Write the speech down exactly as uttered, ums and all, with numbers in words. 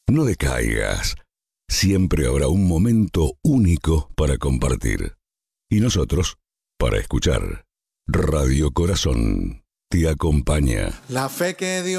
No decaigas. Siempre habrá un momento único para compartir. Y nosotros, para escuchar. Radio Corazón te acompaña. La fe que Dios